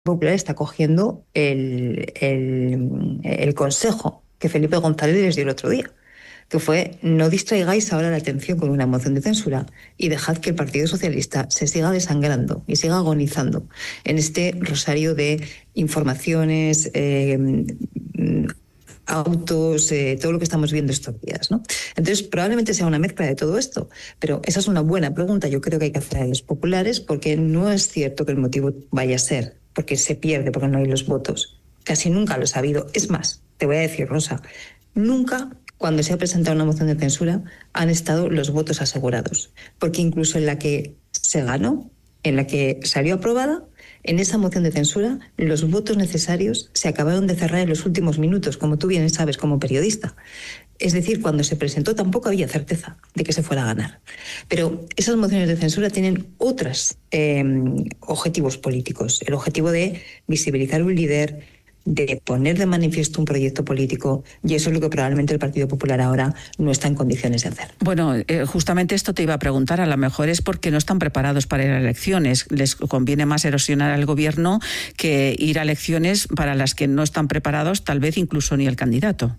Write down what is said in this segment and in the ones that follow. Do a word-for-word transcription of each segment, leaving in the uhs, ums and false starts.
Popular está cogiendo el, el, el consejo que Felipe González les dio el otro día, que fue: no distraigáis ahora la atención con una moción de censura y dejad que el Partido Socialista se siga desangrando y siga agonizando en este rosario de informaciones, eh, autos, eh, todo lo que estamos viendo estos días, ¿no? Entonces, probablemente sea una mezcla de todo esto, pero esa es una buena pregunta. Yo creo que hay que hacer a los populares, porque no es cierto que el motivo vaya a ser porque se pierde, porque no hay los votos. Casi nunca lo ha habido. Es más, te voy a decir, Rosa, nunca cuando se ha presentado una moción de censura han estado los votos asegurados, porque incluso en la que se ganó, en la que salió aprobada, en esa moción de censura, los votos necesarios se acabaron de cerrar en los últimos minutos, como tú bien sabes como periodista. Es decir, cuando se presentó tampoco había certeza de que se fuera a ganar. Pero esas mociones de censura tienen otros eh, objetivos políticos. El objetivo de visibilizar un líder, de poner de manifiesto un proyecto político, y eso es lo que probablemente el Partido Popular ahora no está en condiciones de hacer. Bueno, eh, justamente esto te iba a preguntar. A lo mejor es porque no están preparados para ir a elecciones. Les conviene más erosionar al gobierno que ir a elecciones para las que no están preparados, tal vez incluso ni el candidato.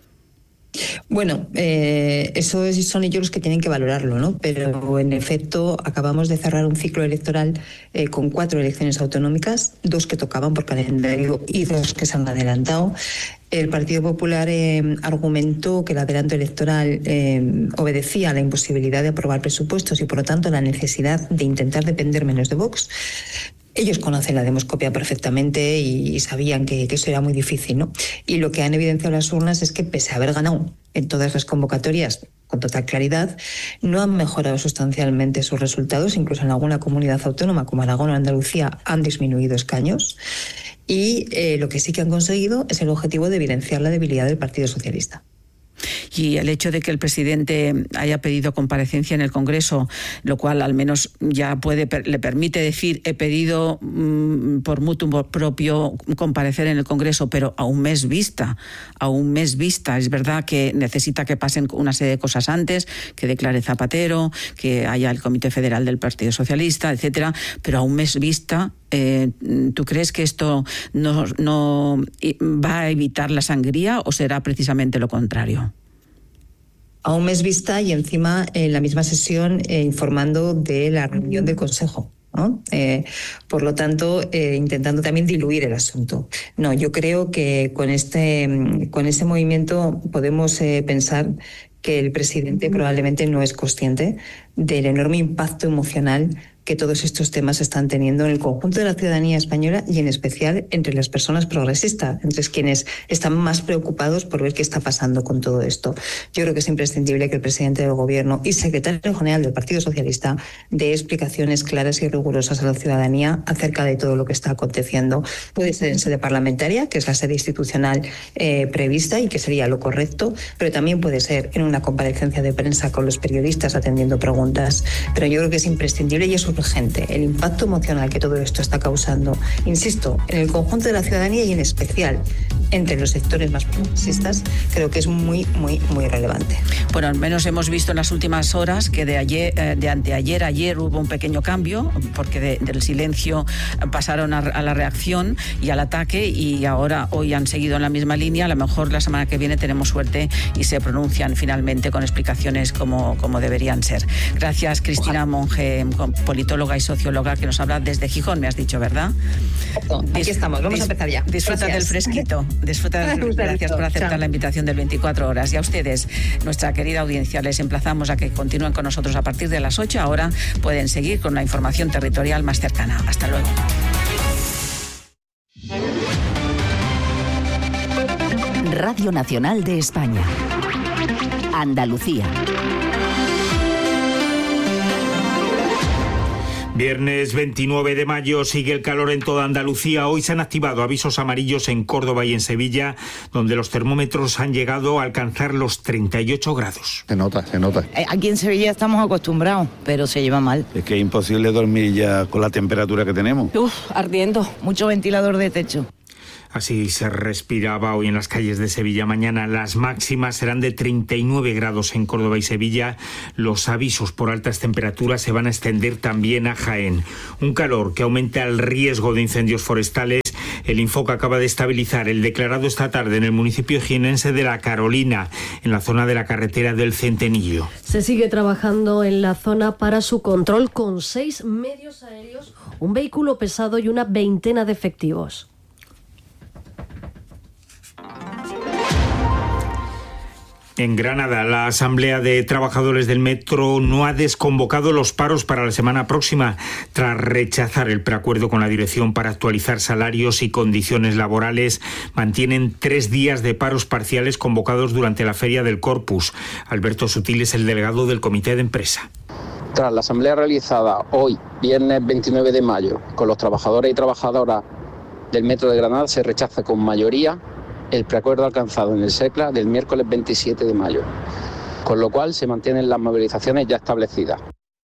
Bueno, eh, eso es, son ellos los que tienen que valorarlo, ¿no? Pero en efecto acabamos de cerrar un ciclo electoral eh, con cuatro elecciones autonómicas, dos que tocaban por calendario y dos que se han adelantado. El Partido Popular eh, argumentó que el adelanto electoral eh, obedecía a la imposibilidad de aprobar presupuestos y, por lo tanto, la necesidad de intentar depender menos de Vox. Ellos conocen la demoscopia perfectamente y sabían que, que eso era muy difícil, ¿no? Y lo que han evidenciado las urnas es que, pese a haber ganado en todas las convocatorias con total claridad, no han mejorado sustancialmente sus resultados. Incluso en alguna comunidad autónoma como Aragón o Andalucía han disminuido escaños. Y eh, lo que sí que han conseguido es el objetivo de evidenciar la debilidad del Partido Socialista. Y el hecho de que el presidente haya pedido comparecencia en el Congreso, lo cual al menos ya puede le permite decir: he pedido mmm, por mutuo propio comparecer en el Congreso, pero a un mes vista, a un mes vista. Es verdad que necesita que pasen una serie de cosas antes, que declare Zapatero, que haya el Comité Federal del Partido Socialista, etcétera, pero a un mes vista. Eh, ¿Tú crees que esto no, no va a evitar la sangría o será precisamente lo contrario? A un mes vista y encima en la misma sesión eh, informando de la reunión del Consejo, ¿no? Eh, por lo tanto, eh, intentando también diluir el asunto. No, yo creo que con este, con ese movimiento podemos eh, pensar que el presidente probablemente no es consciente del enorme impacto emocional que todos estos temas están teniendo en el conjunto de la ciudadanía española y en especial entre las personas progresistas, entre quienes están más preocupados por ver qué está pasando con todo esto. Yo creo que es imprescindible que el presidente del Gobierno y secretario general del Partido Socialista dé explicaciones claras y rigurosas a la ciudadanía acerca de todo lo que está aconteciendo. Puede ser en sede parlamentaria, que es la sede institucional eh, prevista y que sería lo correcto, pero también puede ser en una comparecencia de prensa con los periodistas atendiendo preguntas. Pero yo creo que es imprescindible y es urgente el impacto emocional que todo esto está causando, insisto, en el conjunto de la ciudadanía y en especial entre los sectores más progresistas. Creo que es muy, muy, muy relevante. Bueno, al menos hemos visto en las últimas horas que de ayer, de anteayer, ayer hubo un pequeño cambio, porque de, del silencio pasaron a, a la reacción y al ataque, y ahora hoy han seguido en la misma línea. A lo mejor la semana que viene tenemos suerte y se pronuncian finalmente con explicaciones como, como deberían ser. Gracias, Cristina Monge, politóloga y socióloga, que nos habla desde Gijón, me has dicho, ¿verdad? Aquí estamos, vamos a empezar ya. Disfruta Gracias. del fresquito. Disfruta del, gracias por aceptar Chao. La invitación del veinticuatro horas. Y a ustedes, nuestra querida audiencia, les emplazamos a que continúen con nosotros a partir de las ocho. Ahora pueden seguir con la información territorial más cercana. Hasta luego. Radio Nacional de España. Andalucía. Viernes veintinueve de mayo, sigue el calor en toda Andalucía. Hoy se han activado avisos amarillos en Córdoba y en Sevilla, donde los termómetros han llegado a alcanzar los treinta y ocho grados. Se nota, se nota. Aquí en Sevilla estamos acostumbrados, pero se lleva mal. Es que es imposible dormir ya con la temperatura que tenemos. Uf, ardiendo. Mucho ventilador de techo. Así se respiraba hoy en las calles de Sevilla. Mañana las máximas serán de treinta y nueve grados en Córdoba y Sevilla. Los avisos por altas temperaturas se van a extender también a Jaén. Un calor que aumenta el riesgo de incendios forestales. El Infoca acaba de estabilizar el declarado esta tarde en el municipio jienense de La Carolina, en la zona de la carretera del Centenillo. Se sigue trabajando en la zona para su control con seis medios aéreos, un vehículo pesado y una veintena de efectivos. En Granada, la Asamblea de Trabajadores del Metro no ha desconvocado los paros para la semana próxima, tras rechazar el preacuerdo con la dirección para actualizar salarios y condiciones laborales. Mantienen tres días de paros parciales convocados durante la Feria del Corpus. Alberto Sutil es el delegado del Comité de Empresa. Tras la asamblea realizada hoy, viernes veintinueve de mayo, con los trabajadores y trabajadoras del Metro de Granada, se rechaza con mayoría el preacuerdo alcanzado en el SECLA del miércoles veintisiete de mayo, con lo cual se mantienen las movilizaciones ya establecidas.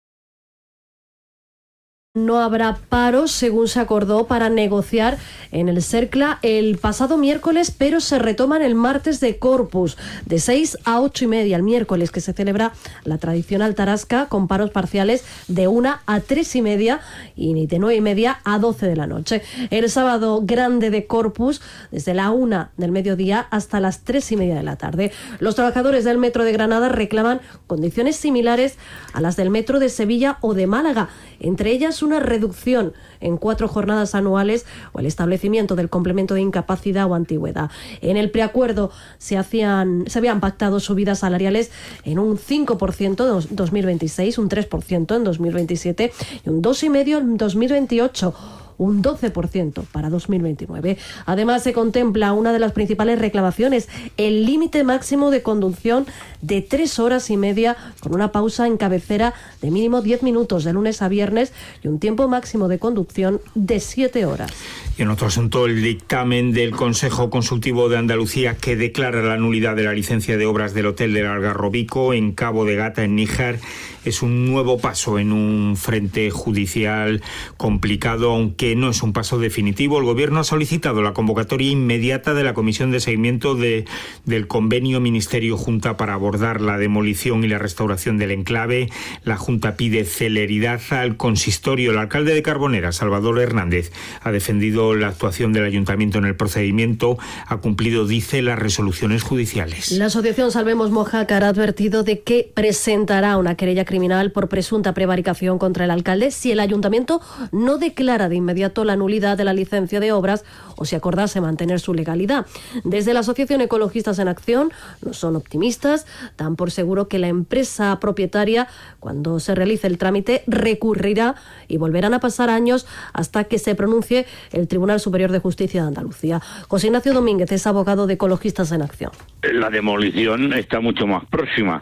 No habrá paros, según se acordó, para negociar en el SECLA el pasado miércoles, pero se retoman el martes de Corpus, de seis a ocho y media, el miércoles, que se celebra la tradicional tarasca, con paros parciales de una a tres y media y de nueve y media a doce de la noche. El sábado grande de Corpus, desde la una del mediodía hasta las tres y media de la tarde. Los trabajadores del Metro de Granada reclaman condiciones similares a las del Metro de Sevilla o de Málaga, entre ellas una reducción en cuatro jornadas anuales o el establecimiento del complemento de incapacidad o antigüedad. En el preacuerdo se hacían, se habían pactado subidas salariales en un cinco por ciento en dos mil veintiséis, un tres por ciento en dos mil veintisiete y un dos coma cinco por ciento en dos mil veintiocho. Un doce por ciento para dos mil veintinueve. Además, se contempla una de las principales reclamaciones, el límite máximo de conducción de tres horas y media, con una pausa en cabecera de mínimo diez minutos de lunes a viernes y un tiempo máximo de conducción de siete horas. Y en otro asunto, el dictamen del Consejo Consultivo de Andalucía, que declara la nulidad de la licencia de obras del Hotel del Algarrobico en Cabo de Gata, en Níjar, es un nuevo paso en un frente judicial complicado, aunque no es un paso definitivo. El Gobierno ha solicitado la convocatoria inmediata de la Comisión de Seguimiento de, del Convenio Ministerio-Junta para abordar la demolición y la restauración del enclave. La Junta pide celeridad al consistorio. El alcalde de Carbonera, Salvador Hernández, ha defendido la actuación del Ayuntamiento en el procedimiento. Ha cumplido, dice, las resoluciones judiciales. La asociación Salvemos Mojácar ha advertido de que presentará una querella criminal por presunta prevaricación contra el alcalde si el Ayuntamiento no declara de inmediato la nulidad de la licencia de obras o si acordase mantener su legalidad. Desde la Asociación Ecologistas en Acción no son optimistas, dan por seguro que la empresa propietaria, cuando se realice el trámite, recurrirá y volverán a pasar años hasta que se pronuncie el Tribunal Superior de Justicia de Andalucía. José Ignacio Domínguez es abogado de Ecologistas en Acción. La demolición está mucho más próxima.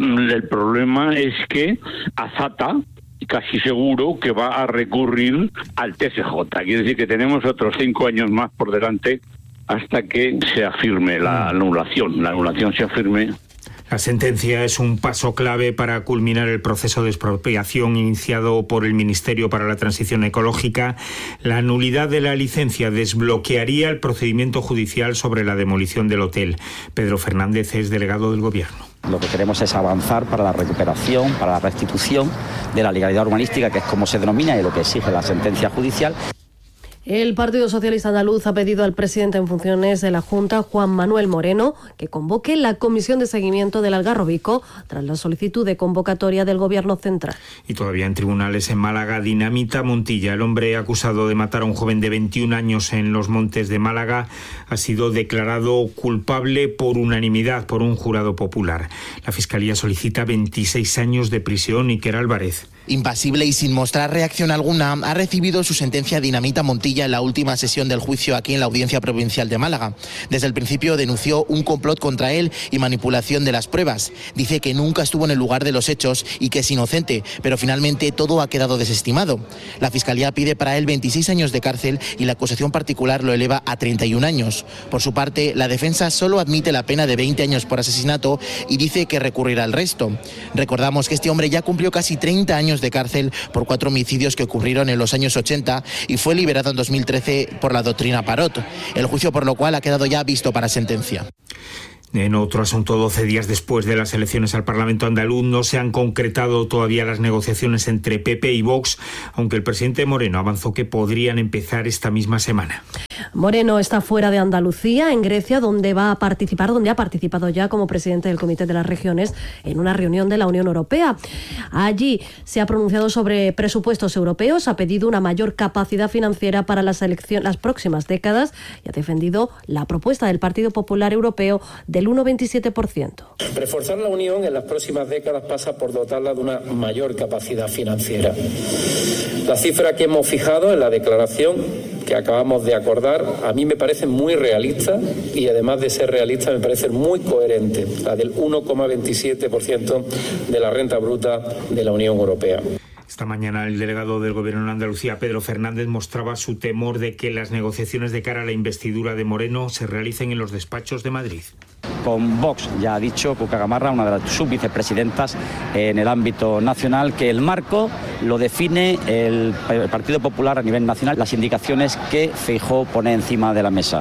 El problema es que Azata casi seguro que va a recurrir al T C J. Quiere decir que tenemos otros cinco años más por delante hasta que se afirme la anulación. La anulación se afirme. La sentencia es un paso clave para culminar el proceso de expropiación iniciado por el Ministerio para la Transición Ecológica. La nulidad de la licencia desbloquearía el procedimiento judicial sobre la demolición del hotel. Pedro Fernández es delegado del Gobierno. Lo que queremos es avanzar para la recuperación, para la restitución de la legalidad urbanística, que es como se denomina y lo que exige la sentencia judicial. El Partido Socialista Andaluz ha pedido al presidente en funciones de la Junta, Juan Manuel Moreno, que convoque la Comisión de Seguimiento del Algarrobico tras la solicitud de convocatoria del Gobierno central. Y todavía en tribunales en Málaga, Dinamita Montilla, el hombre acusado de matar a un joven de veintiún años en los Montes de Málaga, ha sido declarado culpable por unanimidad por un jurado popular. La Fiscalía solicita veintiséis años de prisión. Iker Álvarez. Impasible y sin mostrar reacción alguna, ha recibido su sentencia Dinamita Montilla en la última sesión del juicio aquí en la Audiencia Provincial de Málaga. Desde el principio denunció un complot contra él y manipulación de las pruebas. Dice que nunca estuvo en el lugar de los hechos y que es inocente, pero finalmente todo ha quedado desestimado. La Fiscalía pide para él veintiséis años de cárcel y la acusación particular lo eleva a treinta y un años. Por su parte, la defensa solo admite la pena de veinte años por asesinato y dice que recurrirá al resto. Recordamos que este hombre ya cumplió casi treinta años años de cárcel por cuatro homicidios que ocurrieron en los años ochenta y fue liberado en dos mil trece por la doctrina Parot. El juicio por lo cual ha quedado ya visto para sentencia. En otro asunto, doce días después de las elecciones al Parlamento andaluz, no se han concretado todavía las negociaciones entre P P y Vox, aunque el presidente Moreno avanzó que podrían empezar esta misma semana. Moreno está fuera de Andalucía, en Grecia, donde va a participar, donde ha participado ya como presidente del Comité de las Regiones en una reunión de la Unión Europea. Allí se ha pronunciado sobre presupuestos europeos, ha pedido una mayor capacidad financiera para las elecciones, las próximas décadas, y ha defendido la propuesta del Partido Popular Europeo del uno coma veintisiete por ciento. Reforzar la Unión en las próximas décadas pasa por dotarla de una mayor capacidad financiera. La cifra que hemos fijado en la declaración que acabamos de acordar a mí me parece muy realista y además de ser realista me parece muy coherente, la del uno coma veintisiete por ciento de la renta bruta de la Unión Europea. Esta mañana el delegado del Gobierno en Andalucía, Pedro Fernández, mostraba su temor de que las negociaciones de cara a la investidura de Moreno se realicen en los despachos de Madrid. Con Vox ya ha dicho Cuca Gamarra, una de las subvicepresidentas en el ámbito nacional, que el marco lo define el Partido Popular a nivel nacional, las indicaciones que Feijóo pone encima de la mesa.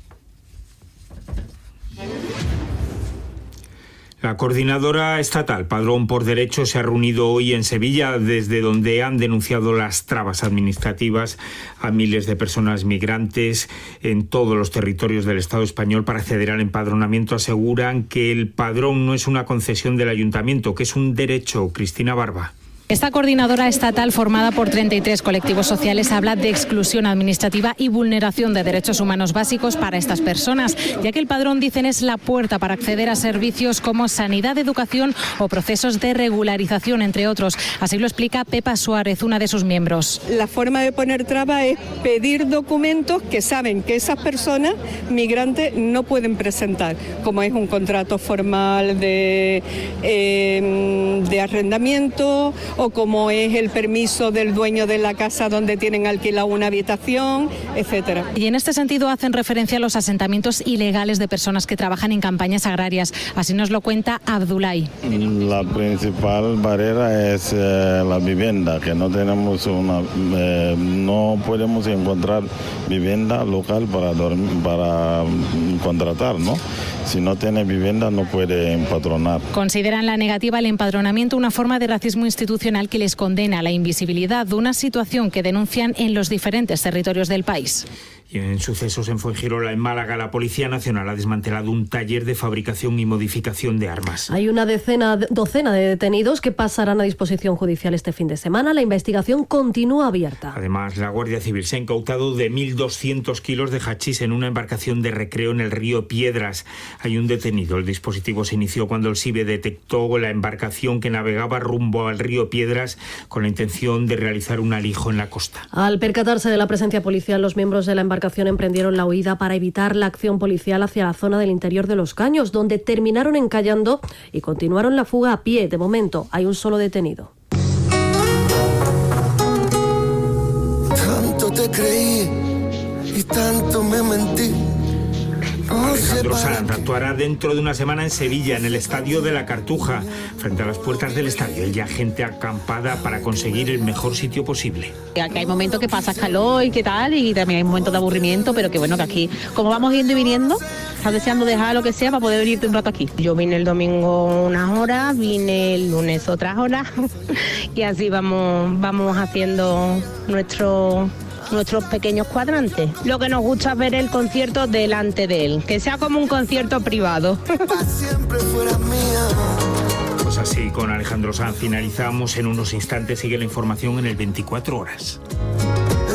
La coordinadora estatal Padrón por Derecho se ha reunido hoy en Sevilla, desde donde han denunciado las trabas administrativas a miles de personas migrantes en todos los territorios del Estado español para acceder al empadronamiento. Aseguran que el padrón no es una concesión del ayuntamiento, que es un derecho. Cristina Barba. Esta coordinadora estatal, formada por treinta y tres colectivos sociales, habla de exclusión administrativa y vulneración de derechos humanos básicos para estas personas, ya que el padrón, dicen, es la puerta para acceder a servicios como sanidad, educación o procesos de regularización, entre otros. Así lo explica Pepa Suárez, una de sus miembros. La forma de poner traba es pedir documentos que saben que esas personas migrantes no pueden presentar, como es un contrato formal de, eh, de arrendamiento, o como es el permiso del dueño de la casa donde tienen alquilada una habitación, etcétera. Y en este sentido hacen referencia a los asentamientos ilegales de personas que trabajan en campañas agrarias. Así nos lo cuenta Abdulay. La principal barrera es eh, la vivienda, que no tenemos una, eh, no podemos encontrar vivienda local para dormir, para contratar, ¿no? Si no tiene vivienda no puede empadronar. Consideran la negativa al empadronamiento una forma de racismo institucional que les condena a la invisibilidad de una situación que denuncian en los diferentes territorios del país. Y en sucesos en Fuengirola, en Málaga, la Policía Nacional ha desmantelado un taller de fabricación y modificación de armas. Hay una decena, docena de detenidos que pasarán a disposición judicial este fin de semana. La investigación continúa abierta. Además, la Guardia Civil se ha incautado de mil doscientos kilos de hachís en una embarcación de recreo en el río Piedras. Hay un detenido. El dispositivo se inició cuando el SIBE detectó la embarcación que navegaba rumbo al río Piedras con la intención de realizar un alijo en la costa. Al percatarse de la presencia policial, los miembros de la embarcación emprendieron la huida para evitar la acción policial hacia la zona del interior de Los Caños, donde terminaron encallando y continuaron la fuga a pie. De momento hay un solo detenido. Tanto te creí y tanto me mentí. Alejandro Sanz actuará dentro de una semana en Sevilla, en el Estadio de la Cartuja, frente a las puertas del estadio. Hay ya gente acampada para conseguir el mejor sitio posible. Aquí hay momentos que pasa calor y qué tal, y también hay momentos de aburrimiento, pero que bueno, que aquí, como vamos yendo y viniendo, estás deseando dejar lo que sea para poder venirte un rato aquí. Yo vine el domingo unas horas, vine el lunes otras horas, y así vamos, vamos haciendo nuestro... nuestros pequeños cuadrantes. Lo que nos gusta es ver el concierto delante de él, que sea como un concierto privado. Pues así, con Alejandro Sanz finalizamos. En unos instantes sigue la información en el veinticuatro horas.